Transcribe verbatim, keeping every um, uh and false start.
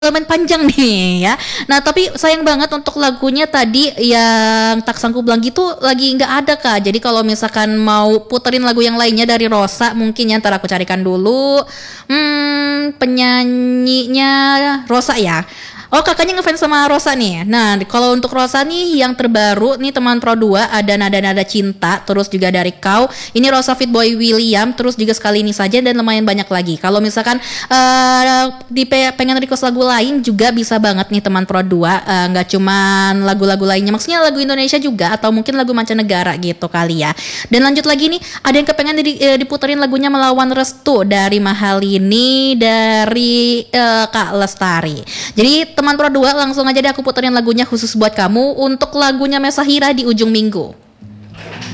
Lumayan panjang nih ya. Nah tapi sayang banget untuk lagunya tadi yang Tak Sangku Bilang Gitu lagi nggak ada Kak. Jadi kalau misalkan mau puterin lagu yang lainnya dari Rosa mungkin ya ntar aku carikan dulu. Hmm, penyanyinya Rosa ya. Oh kakaknya ngefans sama Rosa nih. Nah kalau untuk Rosa nih yang terbaru nih teman Pro dua ada Nada-Nada Cinta, terus juga dari Kau. Ini Rosa Fit Boy William, terus juga Sekali Ini Saja dan lumayan banyak lagi. Kalau misalkan uh, di pe- pengen request lagu lain juga bisa banget nih teman Pro dua. Uh, nggak cuman lagu-lagu lainnya, maksudnya lagu Indonesia juga atau mungkin lagu mancanegara gitu kali ya. Dan lanjut lagi nih, ada yang kepengen di, uh, diputerin lagunya Melawan Restu dari Mahalini dari uh, Kak Lestari. Jadi teman Pro dua langsung aja deh aku puterin lagunya khusus buat kamu untuk lagunya Mesahira di ujung minggu.